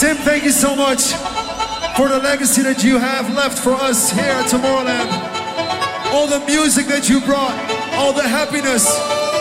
Tim, thank you so much for the legacy that you have left for us here at Tomorrowland. All the music that you brought, all the happiness.